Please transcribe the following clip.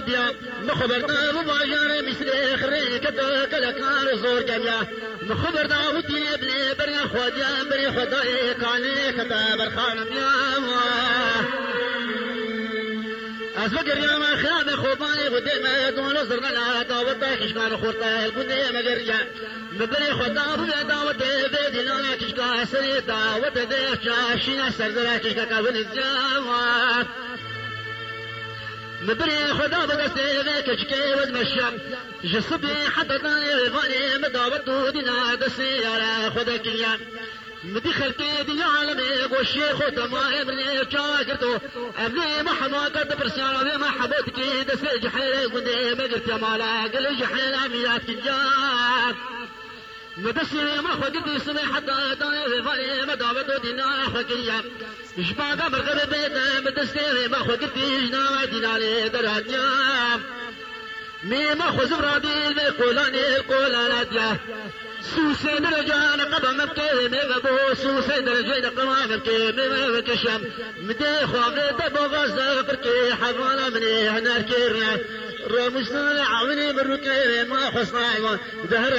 دیا مخبرنا بواجار مثل خرين كدا كلكان زور جميع مخبرنا ودي ابن بري خواجا بري خداي كاني كدا برخان يا أسبق يا ما خاب خوباني قدام دون زرنا لا دعوة كشكان خورتا قدام مجرجا مبري خدا بيا دعوة بدينا كشكا سري دعوة دشا شينا سرزرا كشكا كابن الجامع مبري خدا بدسته كشكي ودمشى جسبي حتى طاني فاني مدعوة دينا دسي على خدا كيا مدي خلقي دي عالمي قوشي خوتا ما ابني شاكرتو ابني محمد قد برسالة ما حبوتك دسي جحيل قدي مقرت يا مالا قل جحيل عميلات كنجار مدسي ما خدتي سمي حتى داني فاني مدعوة دينا حكيا جباقا مرغب بيتا مدسي ما خدتي جنا دينا درانيا ميما خزم رابيل قولاني القولانات سوسي درجان قبا مبكي ميما بو سوسي درجان قبا مبكي ميما بكشم مدي خوامي دبو غزة فركي حفانا مني هنار كيرنا رمشنا عوني بركي ما خصنا ظهر